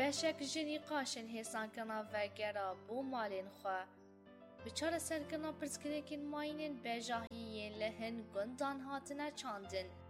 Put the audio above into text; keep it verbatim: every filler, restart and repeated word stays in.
بشک جنی قاشن هسان کنا وگرا بو مالین خوا بچار سرکنا پرسکرکن ماینن بجاهیین لهن گندان هاتنا چاندن